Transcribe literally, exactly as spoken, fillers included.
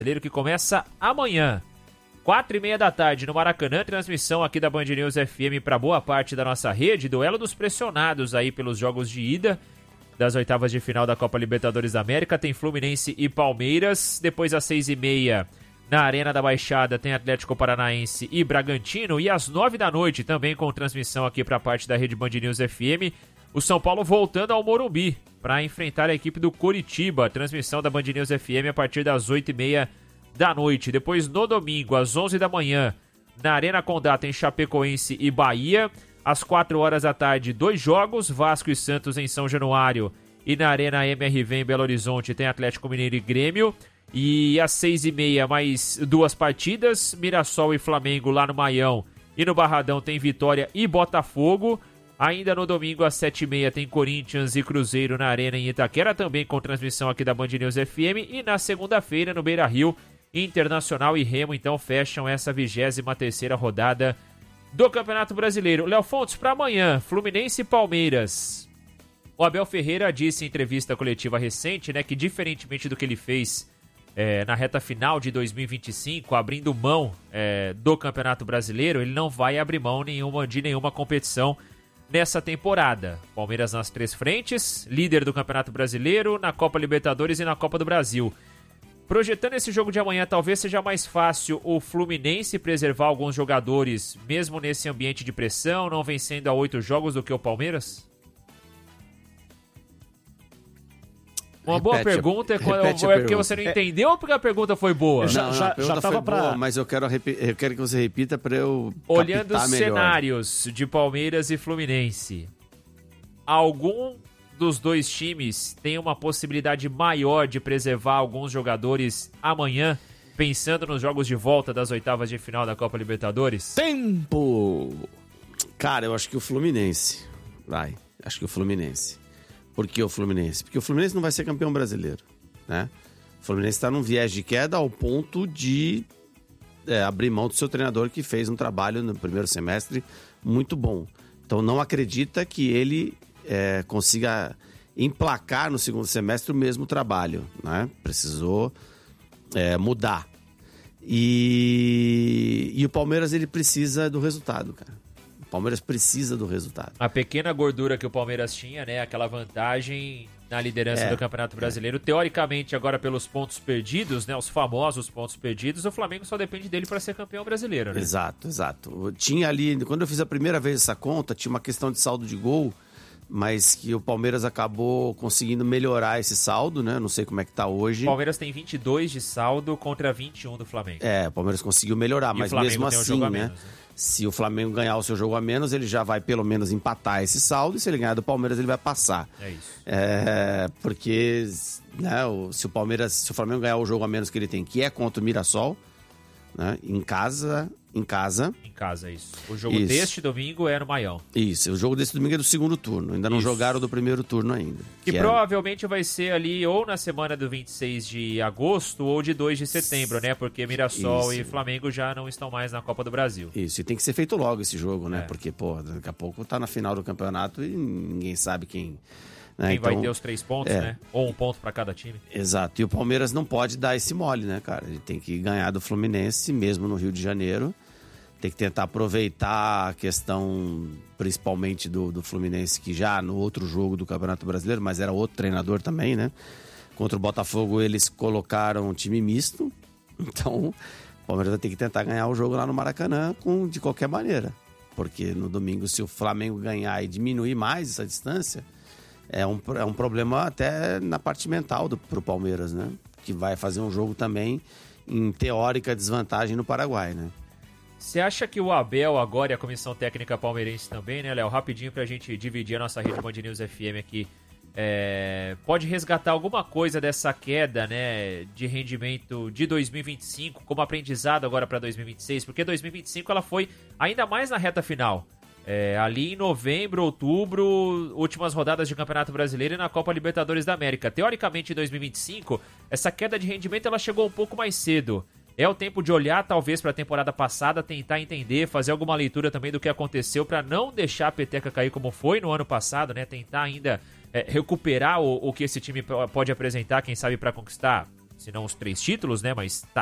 Brasileiro que começa amanhã, quatro e meia da tarde no Maracanã, transmissão aqui da Band News F M para boa parte da nossa rede, duelo dos pressionados aí pelos jogos de ida das oitavas de final da Copa Libertadores da América, tem Fluminense e Palmeiras, depois às seis e meia na Arena da Baixada tem Atlético Paranaense e Bragantino, e às nove da noite também com transmissão aqui para a parte da rede Band News F M, o São Paulo voltando ao Morumbi para enfrentar a equipe do Coritiba, transmissão da Band News F M a partir das oito e meia da noite. Depois no domingo às onze da manhã na Arena Condá tem Chapecoense e Bahia. Às quatro horas da tarde, dois jogos, Vasco e Santos em São Januário, e na Arena M R V em Belo Horizonte tem Atlético Mineiro e Grêmio. E às seis e meia, mais duas partidas, Mirassol e Flamengo lá no Maião, e no Barradão tem Vitória e Botafogo. Ainda no domingo, às sete e meia, tem Corinthians e Cruzeiro na Arena em Itaquera, também com transmissão aqui da Band News F M. E na segunda-feira, no Beira-Rio, Internacional e Remo, então, fecham essa vigésima terceira rodada do Campeonato Brasileiro. Léo Fontes, para amanhã, Fluminense e Palmeiras. O Abel Ferreira disse em entrevista coletiva recente, né, que diferentemente do que ele fez é, na reta final de dois mil e vinte e cinco, abrindo mão é, do Campeonato Brasileiro, ele não vai abrir mão nenhuma, de nenhuma competição nessa temporada. Palmeiras nas três frentes, líder do Campeonato Brasileiro, na Copa Libertadores e na Copa do Brasil. Projetando esse jogo de amanhã, talvez seja mais fácil o Fluminense preservar alguns jogadores, mesmo nesse ambiente de pressão, não vencendo a oito jogos, do que o Palmeiras? Uma boa repete, pergunta, é, quando, é porque pergunta. Você não entendeu é... ou porque a pergunta foi boa? Não, não, já, já tava pra... boa, mas eu quero, eu quero que você repita para eu Olhando os melhor. cenários de Palmeiras e Fluminense, algum dos dois times tem uma possibilidade maior de preservar alguns jogadores amanhã, pensando nos jogos de volta das oitavas de final da Copa Libertadores? Tempo! Cara, eu acho que o Fluminense. Vai, acho que o Fluminense. Por que o Fluminense? Porque o Fluminense não vai ser campeão brasileiro, né? O Fluminense está num viés de queda ao ponto de é, abrir mão do seu treinador, que fez um trabalho no primeiro semestre muito bom. Então não acredita que ele é, consiga emplacar no segundo semestre o mesmo trabalho, né? Precisou é, mudar. E, e o Palmeiras, ele precisa do resultado, cara. O Palmeiras precisa do resultado. A pequena gordura que o Palmeiras tinha, né? Aquela vantagem na liderança é, do Campeonato Brasileiro. É. Teoricamente, agora pelos pontos perdidos, né? Os famosos pontos perdidos, o Flamengo só depende dele para ser campeão brasileiro, né? Exato, exato. Tinha ali, quando eu fiz a primeira vez essa conta, tinha uma questão de saldo de gol, mas que o Palmeiras acabou conseguindo melhorar esse saldo, né? Não sei como é que tá hoje. O Palmeiras tem vinte e dois de saldo contra vinte e um do Flamengo. É, o Palmeiras conseguiu melhorar, e mas mesmo assim, um né? Menos, né? Se o Flamengo ganhar o seu jogo a menos, ele já vai pelo menos empatar esse saldo, e se ele ganhar do Palmeiras, ele vai passar. É isso. É, porque né, o, se o Palmeiras, se o Flamengo ganhar o jogo a menos que ele tem, que é contra o Mirassol, né, em casa, em casa. Em casa, isso. O jogo isso. deste domingo é no Maião. Isso, o jogo deste domingo é do segundo turno, ainda não isso. jogaram do primeiro turno ainda. Que, que provavelmente é... vai ser ali ou na semana do vinte e seis de agosto ou de dois de setembro, né? Porque Mirassol isso. e Flamengo já não estão mais na Copa do Brasil. Isso, e tem que ser feito logo esse jogo, né? É. Porque, pô, daqui a pouco tá na final do campeonato e ninguém sabe quem... Né? Quem então, vai ter os três pontos, é. né? Ou um ponto para cada time. Exato, e o Palmeiras não pode dar esse mole, né, cara? Ele tem que ganhar do Fluminense, mesmo no Rio de Janeiro. Tem que tentar aproveitar a questão, principalmente do, do Fluminense, que já no outro jogo do Campeonato Brasileiro, mas era outro treinador também, né? Contra o Botafogo eles colocaram um time misto, então o Palmeiras vai ter que tentar ganhar o jogo lá no Maracanã com, de qualquer maneira. Porque no domingo, se o Flamengo ganhar e diminuir mais essa distância, é um, é um problema até na parte mental do, pro Palmeiras, né? Que vai fazer um jogo também em teórica desvantagem no Paraguai, né? Você acha que o Abel agora e a comissão técnica palmeirense também, né, Léo? Rapidinho pra gente dividir a nossa rede Band News F M aqui. É, pode resgatar alguma coisa dessa queda, né, de rendimento de dois mil e vinte e cinco como aprendizado agora para dois mil e vinte e seis? Porque dois mil e vinte e cinco ela foi ainda mais na reta final. É, ali em novembro, outubro, últimas rodadas de Campeonato Brasileiro e na Copa Libertadores da América. Teoricamente, em dois mil e vinte e cinco, essa queda de rendimento ela chegou um pouco mais cedo. É o tempo de olhar, talvez, para a temporada passada, tentar entender, fazer alguma leitura também do que aconteceu para não deixar a peteca cair como foi no ano passado, né? Tentar ainda é, recuperar o, o que esse time pode apresentar, quem sabe, para conquistar se não os três títulos, né? Mas tá